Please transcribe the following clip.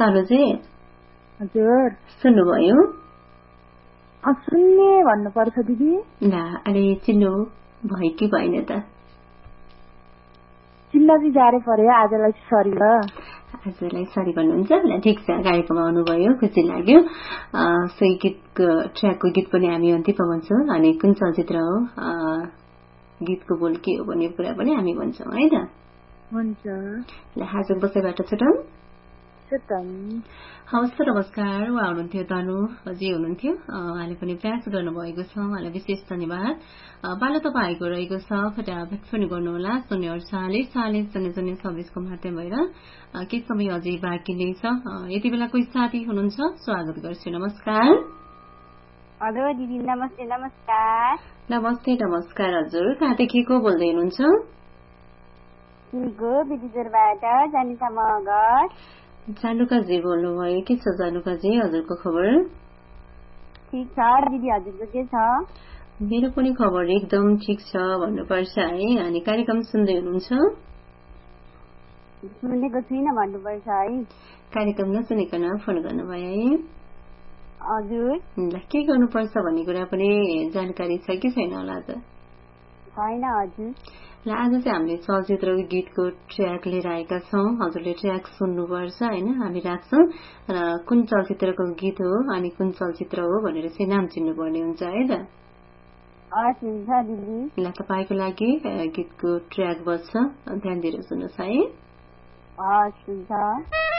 तनुजी हजुर सुन्नुभयो? सुन्ने भन्नुपर्छ दिदी। ल अलि चिन्नु भयो कि भएन त? चिन्न चाहिँ गाह्रो पर्यो आजलाई सरी ल। आजलाई सरी भन्नुहुन्छ? ल ठिक छ, कार्यक्रममा आउनुभयो, खुसी लाग्यो। सही गीतको ट्र्याकको गीत पनि हामी अन्तिम भन्छौँ अनि कुन चलचित्र हो गीतको बोल के हो भन्ने कुरा पनि हामी भन्छौँ है त? हुन्छ। ल आज बसैबाट छुटौँ। हवस् त, नमस्कार। उहाँ हुनुहुन्थ्यो तनु अझै हुनुहुन्थ्यो, उहाँले पनि प्रयास गर्नुभएको छ, उहाँलाई विशेष धन्यवाद। पालो तपाईँको रहेको छ, फटाफट पनि गर्नुहोला 048404026 को माध्यम भएर। केही समय अझै बाँकी नै छ। यति बेला कोही साथी हुनुहुन्छ, स्वागत गर्छु। नमस्कार। हेलो दिदी, नमस्ते। नमस्कार। नमस्ते नमस्कार हजुर, कहाँदेखि को बोल्दै हुनुहुन्छ? बिजुजरबाट जानिता मगर। जानुकाजी बोल्नुभयो, के छ जानुकाजी, हजुरको खबर? ठिक छ दिदी, हजुरको के छ? मेरो पनि खबर एकदम ठिक छ भन्नुपर्छ है। अनि कार्यक्रम सुन्दै हुनुहुन्छ? सुनेको छुइनँ भन्नुपर्छ है। कार्यक्रम नसुनिकन फोन गर्नुभयो है? हजुर। ल के गर्नुपर्छ भन्ने कुरा पनि जानकारी छ कि छैन होला त? छैन हजुर। ल आज चाहिँ हामीले चलचित्रको गीतको ट्र्याक लिएर आएका छौँ। हजुरले ट्र्याक सुन्नुपर्छ होइन, हामी राख्छौँ र कुन चलचित्रको गीत हो अनि कुन चलचित्र हो भनेर चाहिँ नाम चिन्नुपर्ने हुन्छ है त? हुन्छ दिदी। ल तपाईँको लागि गीतको ट्र्याक बज्छ, ध्यान दिएर सुन्नुहोस् है। हुन्छ।